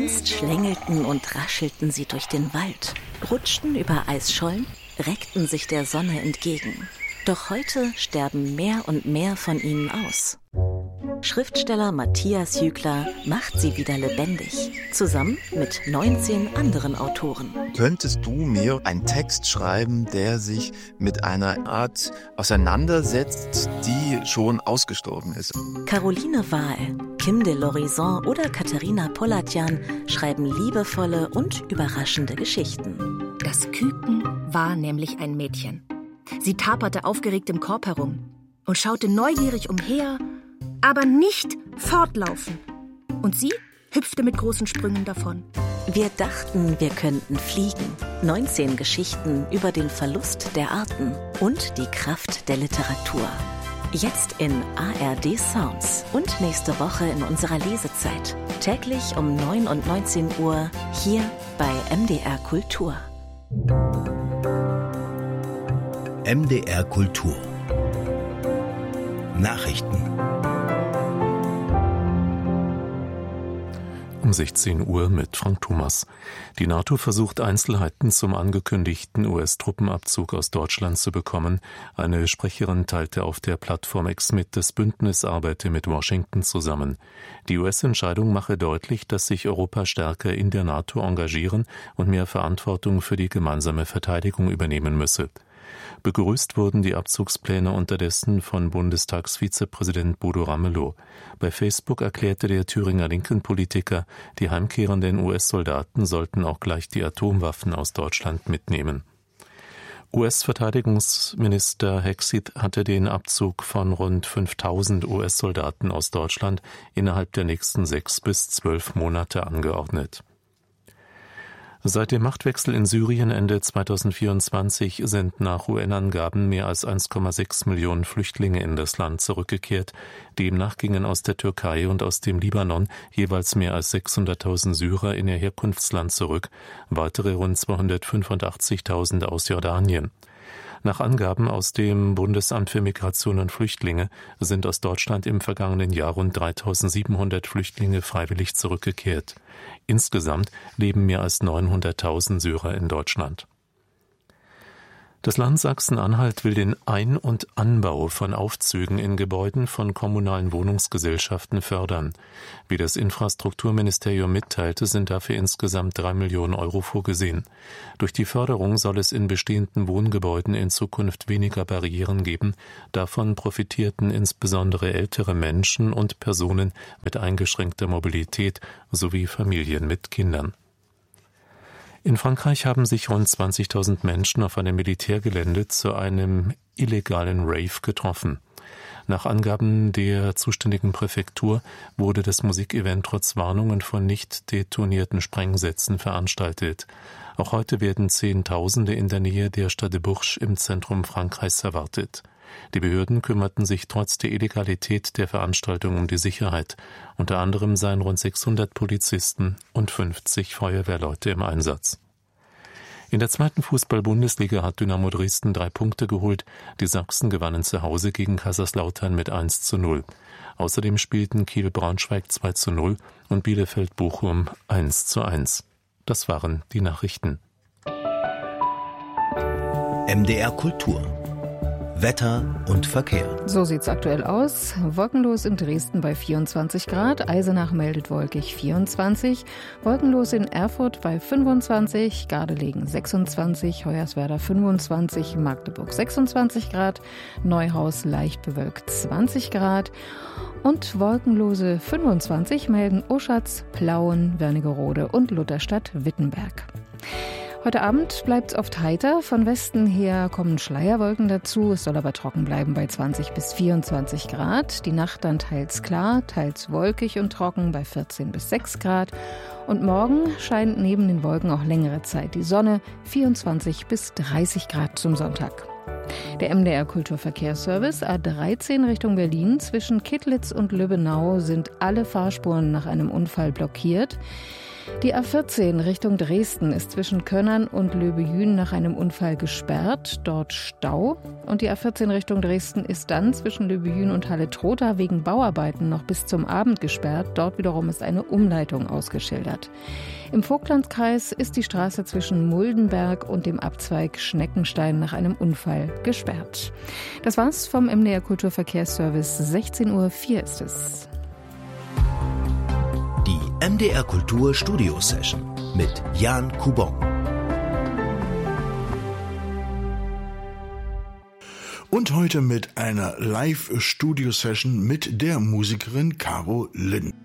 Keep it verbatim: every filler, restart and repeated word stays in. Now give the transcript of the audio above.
Einst schlängelten und raschelten sie durch den Wald, rutschten über Eisschollen, reckten sich der Sonne entgegen. Doch heute sterben mehr und mehr von ihnen aus. Schriftsteller Matthias Jügler macht sie wieder lebendig, zusammen mit neunzehn anderen Autoren. Könntest du mir einen Text schreiben, der sich mit einer Art auseinandersetzt, die schon ausgestorben ist? Caroline Wahl, Kim de l'Horizon oder Katharina Polatjan schreiben liebevolle und überraschende Geschichten. Das Küken war nämlich ein Mädchen. Sie taperte aufgeregt im Korb herum und schaute neugierig umher, aber nicht fortlaufen. Und sie hüpfte mit großen Sprüngen davon. Wir dachten, wir könnten fliegen. neunzehn Geschichten über den Verlust der Arten und die Kraft der Literatur. Jetzt in A R D Sounds und nächste Woche in unserer Lesezeit. Täglich um neun und neunzehn Uhr hier bei M D R Kultur. M D R Kultur. Nachrichten. Um sechzehn Uhr mit Frank Thomas. Die NATO versucht Einzelheiten zum angekündigten U S-Truppenabzug aus Deutschland zu bekommen. Eine Sprecherin teilte auf der Plattform X mit, das Bündnis arbeite mit Washington zusammen. Die U S-Entscheidung mache deutlich, dass sich Europa stärker in der NATO engagieren und mehr Verantwortung für die gemeinsame Verteidigung übernehmen müsse. Begrüßt wurden die Abzugspläne unterdessen von Bundestagsvizepräsident Bodo Ramelow. Bei Facebook erklärte der Thüringer Linken-Politiker, die heimkehrenden U S-Soldaten sollten auch gleich die Atomwaffen aus Deutschland mitnehmen. U S-Verteidigungsminister Hegseth hatte den Abzug von rund fünftausend U S-Soldaten aus Deutschland innerhalb der nächsten sechs bis zwölf Monate angeordnet. Seit dem Machtwechsel in Syrien Ende zweitausendvierundzwanzig sind nach U N-Angaben mehr als eins Komma sechs Millionen Flüchtlinge in das Land zurückgekehrt. Demnach gingen aus der Türkei und aus dem Libanon jeweils mehr als sechshunderttausend Syrer in ihr Herkunftsland zurück, weitere rund zweihundertfünfundachtzigtausend aus Jordanien. Nach Angaben aus dem Bundesamt für Migration und Flüchtlinge sind aus Deutschland im vergangenen Jahr rund dreitausendsiebenhundert Flüchtlinge freiwillig zurückgekehrt. Insgesamt leben mehr als neunhunderttausend Syrer in Deutschland. Das Land Sachsen-Anhalt will den Ein- und Anbau von Aufzügen in Gebäuden von kommunalen Wohnungsgesellschaften fördern. Wie das Infrastrukturministerium mitteilte, sind dafür insgesamt drei Millionen Euro vorgesehen. Durch die Förderung soll es in bestehenden Wohngebäuden in Zukunft weniger Barrieren geben. Davon profitierten insbesondere ältere Menschen und Personen mit eingeschränkter Mobilität sowie Familien mit Kindern. In Frankreich haben sich rund zwanzigtausend Menschen auf einem Militärgelände zu einem illegalen Rave getroffen. Nach Angaben der zuständigen Präfektur wurde das Musikevent trotz Warnungen von nicht detonierten Sprengsätzen veranstaltet. Auch heute werden Zehntausende in der Nähe der Stadt de Bourges im Zentrum Frankreichs erwartet. Die Behörden kümmerten sich trotz der Illegalität der Veranstaltung um die Sicherheit. Unter anderem seien rund sechshundert Polizisten und fünfzig Feuerwehrleute im Einsatz. In der zweiten Fußball-Bundesliga hat Dynamo Dresden drei Punkte geholt. Die Sachsen gewannen zu Hause gegen Kaiserslautern mit eins zu null. Außerdem spielten Kiel-Braunschweig zwei zu null und Bielefeld-Bochum eins zu eins. Das waren die Nachrichten. M D R Kultur. Wetter und Verkehr. So sieht's aktuell aus. Wolkenlos in Dresden bei vierundzwanzig Grad. Eisenach meldet wolkig vierundzwanzig. Wolkenlos in Erfurt bei fünfundzwanzig. Gardelegen sechsundzwanzig. Hoyerswerda fünfundzwanzig. Magdeburg sechsundzwanzig Grad. Neuhaus leicht bewölkt zwanzig Grad. Und wolkenlose fünfundzwanzig melden Oschatz, Plauen, Wernigerode und Lutherstadt-Wittenberg. Heute Abend bleibt es oft heiter. Von Westen her kommen Schleierwolken dazu. Es soll aber trocken bleiben bei zwanzig bis vierundzwanzig Grad. Die Nacht dann teils klar, teils wolkig und trocken bei vierzehn bis sechs Grad. Und morgen scheint neben den Wolken auch längere Zeit die Sonne, vierundzwanzig bis dreißig Grad zum Sonntag. Der M D R Kulturverkehrsservice A dreizehn Richtung Berlin zwischen Kittlitz und Lübbenau sind alle Fahrspuren nach einem Unfall blockiert. Die A vierzehn Richtung Dresden ist zwischen Könnern und Löbejün nach einem Unfall gesperrt, dort Stau. Und die A vierzehn Richtung Dresden ist dann zwischen Löbejün und Halle-Trotha wegen Bauarbeiten noch bis zum Abend gesperrt. Dort wiederum ist eine Umleitung ausgeschildert. Im Vogtlandkreis ist die Straße zwischen Muldenberg und dem Abzweig Schneckenstein nach einem Unfall gesperrt. Das war's vom M D R Kulturverkehrsservice. sechzehn Uhr vier ist es. Die M D R Kultur Studio Session mit Jan Kubon. Und heute mit einer Live-Studio-Session mit der Musikerin Caro Lynn.